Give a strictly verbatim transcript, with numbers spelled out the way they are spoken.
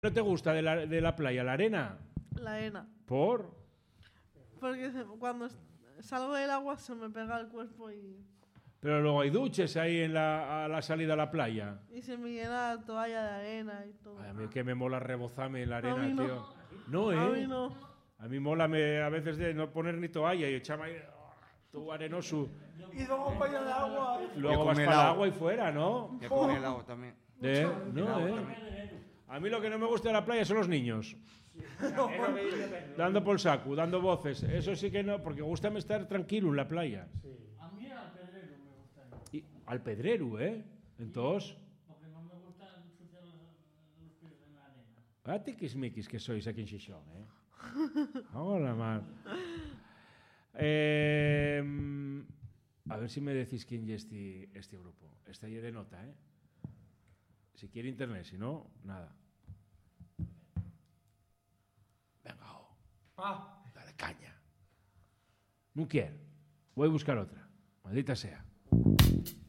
¿No te gusta de la, de la playa, la arena? La arena. ¿Por? Porque se- cuando s- salgo del agua se me pega el cuerpo y, Pero luego hay duches ahí en la, a la salida a la playa. y se me llena la toalla de arena y todo. Ay, a mí que me mola rebozarme en la A arena, mí no. tío. No, ¿eh? A mí no. A mí mola me, a veces de no poner ni toalla y echarme ahí todo arenoso. Y luego para allá de agua. Luego con vas el para el agua. agua y fuera, ¿no? Ya con el agua también. ¿Eh? No, ¿eh? A mí lo que no me gusta de la playa son los niños. Dando por saco, dando voces. Eso sí que no, porque gusta estar tranquilo en la playa. A mí al pedrero me gusta. Y, al pedrero, ¿eh? Entonces, Porque no me gusta ensuciar los, los pies en la arena. a ti quismiquis que sois aquí en Xixón, ¿eh? Hola, mal. Eh, a ver si me decís quién es este, este grupo. Está ahí de nota, ¿eh? Si quiere internet, si no, nada. Venga, oh. Ah, Dale caña. No quiero. Voy a buscar otra. Maldita sea.